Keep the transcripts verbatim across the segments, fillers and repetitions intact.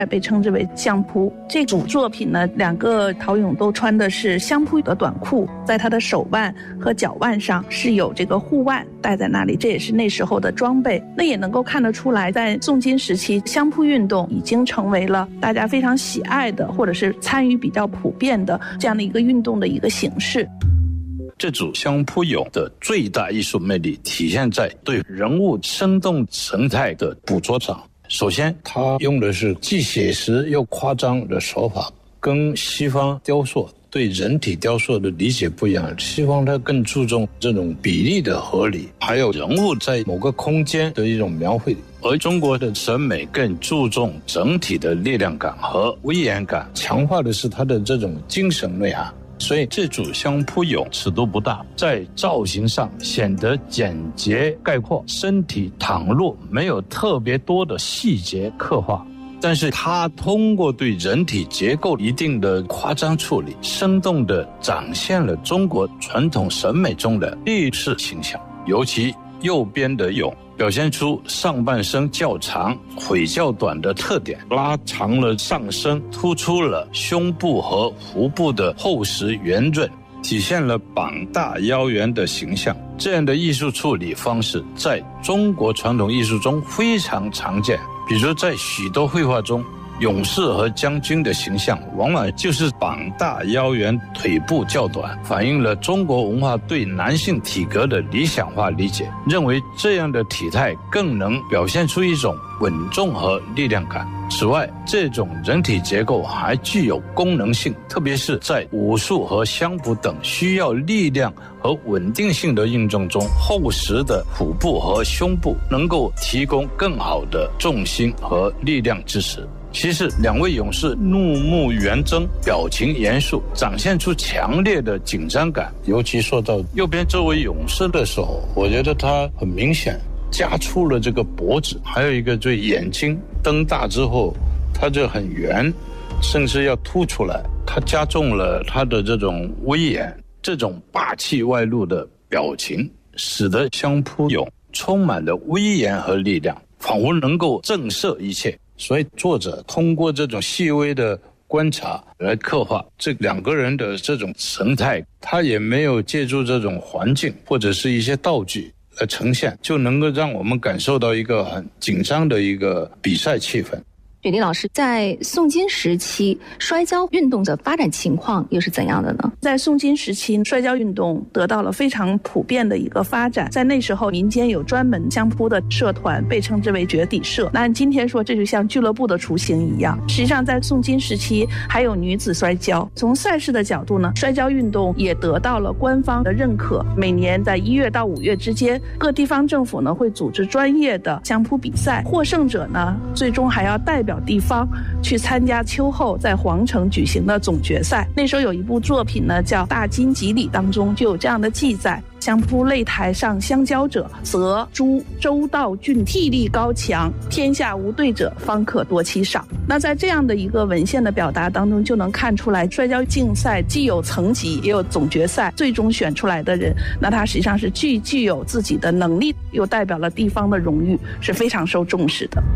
被称之为相扑。这组作品呢，两个陶俑都穿的是相扑的短裤，在他的手腕和脚腕上是有这个护腕戴在那里，这也是那时候的装备。那也能够看得出来，在宋金时期，相扑运动已经成为了大家非常喜爱的，或者是参与比较普遍的这样的一个运动的一个形式。 这组相扑俑的最大艺术魅力体现在对人物生动神态的捕捉上。首先，他用的是既写实又夸张的手法，跟西方雕塑对人体雕塑的理解不一样。西方它更注重这种比例的合理，还有人物在某个空间的一种描绘，而中国的审美更注重整体的力量感和威严感，强化的是它的这种精神内涵。所以这组相扑俑尺度不大，在造型上显得简洁概括，身体躺落，没有特别多的细节刻画。但是它通过对人体结构一定的夸张处理，生动地展现了中国传统审美中的立式形象。尤其右边的俑表现出上半身较长、腿较短的特点，拉长了上身，突出了胸部和腹部的厚实圆润，体现了膀大腰圆的形象。这样的艺术处理方式在中国传统艺术中非常常见，比如在许多绘画中，勇士和将军的形象往往就是膀大腰圆、腿部较短，反映了中国文化对男性体格的理想化理解，认为这样的体态更能表现出一种稳重和力量感。此外，这种人体结构还具有功能性，特别是在武术和相扑等需要力量和稳定性的运动中，厚实的腹部和胸部能够提供更好的重心和力量支持。其实两位勇士怒目圆睁，表情严肃，展现出强烈的紧张感。尤其说到右边这位勇士的时候，我觉得他很明显加粗了这个脖子，还有一个对眼睛瞪大之后他就很圆，甚至要凸出来，他加重了他的这种威严，这种霸气外露的表情使得相扑俑充满了威严和力量，仿佛能够震慑一切。所以作者通过这种细微的观察来刻画这两个人的这种神态，他也没有借助这种环境或者是一些道具来呈现，就能够让我们感受到一个很紧张的一个比赛气氛。 雪梨老师，在宋金时期，摔跤运动的发展情况又是怎样的呢？ 在宋金时期，摔跤运动得到了非常普遍的一个发展。在那时候，民间有专门相扑的社团，被称之为绝底社。那按今天说，这就像俱乐部的雏形一样。实际上，在宋金时期，还有女子摔跤。从赛事的角度呢，摔跤运动也得到了官方的认可。每年在一月到五月之间，各地方政府呢会组织专业的相扑比赛，获胜者呢最终还要代表地方去参加秋后在皇城举行的总决赛。那时候有一部作品呢叫《大金吉礼》，当中就有这样的记载：相扑擂台上相交者，则诸周道郡体力高强，天下无对者，方可夺其赏。那在这样的一个文献的表达当中，就能看出来摔跤竞赛既有层级也有总决赛，最终选出来的人，那他实际上是具具有自己的能力，又代表了地方的荣誉，是非常受重视的。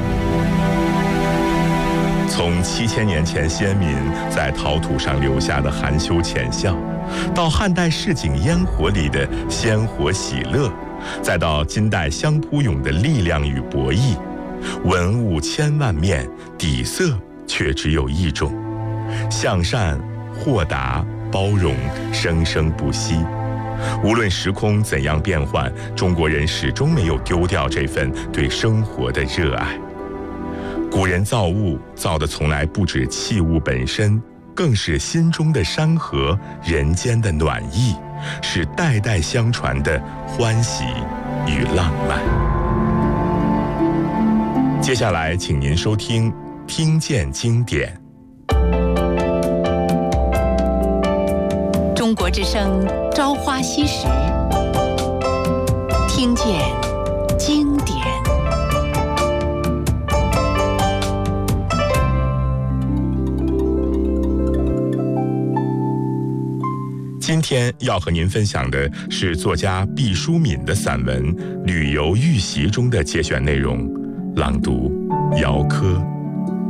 从七千年前先民在陶土上留下的含羞浅笑，到汉代市井烟火里的鲜活喜乐，再到今代相扑俑的力量与博弈，文物千万面，底色却只有一种：向善、豁达、包容，生生不息。无论时空怎样变换，中国人始终没有丢掉这份对生活的热爱。古人造物造的从来不止器物本身，更是心中的山河，人间的暖意，是代代相传的欢喜与浪漫。接下来请您收听听见经典。 中国之声朝花夕拾，听见经典。 今天要和您分享的是作家毕淑敏的散文《旅游遇袭》中的节选内容，朗读姚科。